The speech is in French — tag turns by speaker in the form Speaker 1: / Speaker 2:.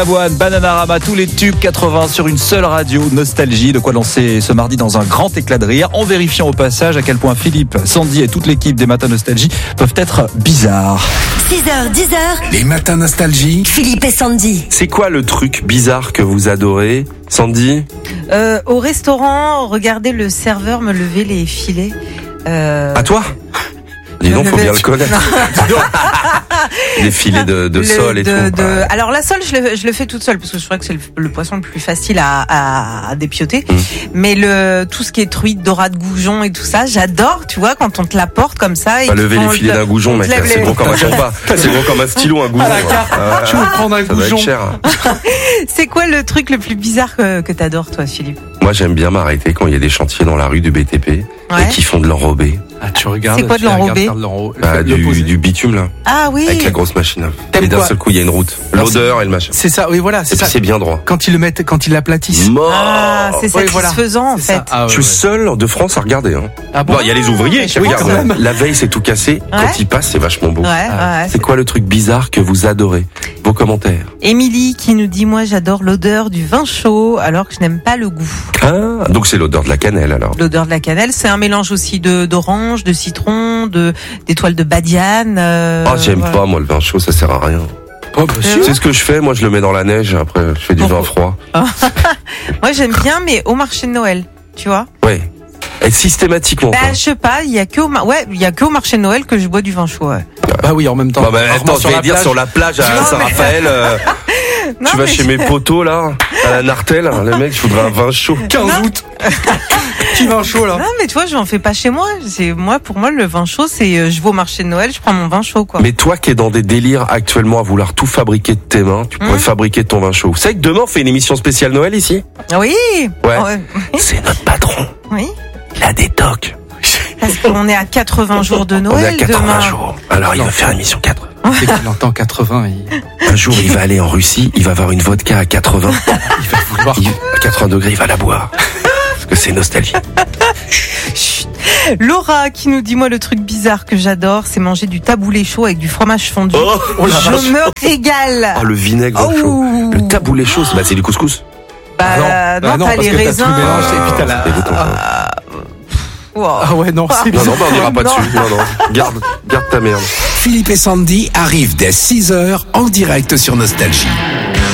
Speaker 1: Avoine, Bananarama, tous les tubes 80 sur une seule radio, Nostalgie, de quoi lancer ce mardi dans un grand éclat de rire, en vérifiant au passage à quel point Philippe, Sandy et toute l'équipe des Matins Nostalgie peuvent être bizarres.
Speaker 2: 6h, 10h,
Speaker 3: Les Matins Nostalgie.
Speaker 2: Philippe et Sandy.
Speaker 4: C'est quoi le truc bizarre que vous adorez, Sandy?
Speaker 5: Au restaurant, regardez le serveur me lever les filets.
Speaker 4: À toi? Dis donc, faut bien le connaître. Les filets de sole et tout.
Speaker 5: Alors la sole, je le fais toute seule parce que je crois que c'est le poisson le plus facile à dépioter. Mais tout ce qui est truite, dorade, goujon et tout ça, j'adore. Tu vois, quand on te l'apporte comme ça.
Speaker 4: Pas lever les filets d'un goujon, mec. C'est gros comme un compas. C'est gros comme un stylo, un goujon.
Speaker 1: Tu veux prendre un
Speaker 4: Ça va
Speaker 1: goujon?
Speaker 4: être cher.
Speaker 5: C'est quoi le truc le plus bizarre que t'adores, toi, Philippe?
Speaker 4: Moi, j'aime bien m'arrêter quand il y a des chantiers dans la rue du BTP et qui font de l'enrobé.
Speaker 1: Ah, tu regardes.
Speaker 5: C'est quoi de l'enrobé?
Speaker 4: Du bitume, là.
Speaker 5: Ah oui.
Speaker 4: Avec la grosse machine.
Speaker 1: T'aimes
Speaker 4: Et d'un
Speaker 1: quoi?
Speaker 4: seul coup, il y a une route. L'odeur et le machin.
Speaker 1: C'est ça, oui, voilà, c'est
Speaker 4: Et puis
Speaker 1: ça.
Speaker 4: c'est bien droit.
Speaker 1: Quand ils le mettent, quand ils l'aplatissent.
Speaker 4: Mort.
Speaker 5: Ah, c'est
Speaker 1: Ouais, voilà.
Speaker 5: satisfaisant en
Speaker 1: C'est ça.
Speaker 5: fait.
Speaker 1: Ah, ouais,
Speaker 4: Je suis
Speaker 1: ouais.
Speaker 4: seul de France à regarder. Hein.
Speaker 1: Ah bon?
Speaker 4: Bon, il y a les ouvriers qui
Speaker 5: Oui,
Speaker 4: regardent.
Speaker 1: quand même.
Speaker 4: La veille, c'est tout cassé.
Speaker 5: Ouais.
Speaker 4: Quand ils passent, c'est vachement beau.
Speaker 5: Ouais.
Speaker 4: C'est quoi le truc bizarre que vous adorez? Vos commentaires.
Speaker 5: Émilie qui nous dit, moi j'adore l'odeur du vin chaud alors que je n'aime pas le goût.
Speaker 4: Ah, donc c'est l'odeur de la cannelle alors.
Speaker 5: L'odeur de la cannelle, c'est un mélange aussi d'orange, de citron, d'étoiles de badiane.
Speaker 4: J'aime
Speaker 5: voilà.
Speaker 4: pas moi le vin chaud, ça sert à rien.
Speaker 1: Oh, bah, si.
Speaker 4: Tu sais ce que je fais? Moi, je le mets dans la neige. Après, je fais du vin froid.
Speaker 5: Moi j'aime bien, mais au marché de Noël, tu vois.
Speaker 4: Ouais. Et systématiquement.
Speaker 5: Bah,
Speaker 4: quoi.
Speaker 5: je sais pas, il y a que au marché de Noël que je bois du vin chaud. Ouais.
Speaker 1: Bah oui, en même temps.
Speaker 4: Bah,
Speaker 1: Rarement
Speaker 4: attends, je
Speaker 1: sur
Speaker 4: vais
Speaker 1: la
Speaker 4: dire
Speaker 1: plage.
Speaker 4: sur la plage à
Speaker 5: Non,
Speaker 4: Saint-Raphaël.
Speaker 5: Non,
Speaker 4: Tu vas
Speaker 5: mais
Speaker 4: chez mes potos là, à la Nartelle. Le mec, je voudrais un vin chaud.
Speaker 1: 15 août. Petit vin chaud, là.
Speaker 5: Non, mais tu vois, je n'en fais pas chez moi. Pour moi, le vin chaud, c'est je vais au marché de Noël, je prends mon vin chaud, quoi.
Speaker 4: Mais toi qui es dans des délires actuellement à vouloir tout fabriquer de tes mains, tu pourrais fabriquer ton vin chaud. Vous savez que demain on fait une émission spéciale Noël ici?
Speaker 5: Oui.
Speaker 4: Ouais. C'est notre patron.
Speaker 5: Oui.
Speaker 4: Il a des tocs.
Speaker 5: Parce qu'on est à 80 jours de
Speaker 4: On est à
Speaker 5: Noël
Speaker 4: 80
Speaker 5: demain.
Speaker 4: jours. Alors il va faire une émission 80.
Speaker 1: Dès qu'il entend 80,
Speaker 4: Un jour il va aller en Russie, il va avoir une vodka à 80.
Speaker 1: il va vouloir.
Speaker 4: À 80 degrés, il va la boire. Parce que c'est nostalgie.
Speaker 5: Chut. Laura qui nous dit, moi le truc bizarre que j'adore, c'est manger du taboulé chaud avec du fromage fondu.
Speaker 4: Oh la
Speaker 5: Je
Speaker 4: vache.
Speaker 5: me régale.
Speaker 4: Ah, le vinaigre chaud. Le taboulé chaud, c'est du couscous.
Speaker 5: Bah, non, t'as
Speaker 1: parce
Speaker 5: les
Speaker 1: que t'as
Speaker 5: raisins.
Speaker 1: tout mélangé, et puis t'as la.
Speaker 4: c'est dégoûtant.
Speaker 5: Wow.
Speaker 1: Ah ouais, non, c'est
Speaker 4: Non,
Speaker 1: bizarre.
Speaker 4: on n'ira pas
Speaker 5: Non.
Speaker 4: dessus. Non. Garde ta merde.
Speaker 3: Philippe et Sandy arrivent dès 6h en direct sur Nostalgie.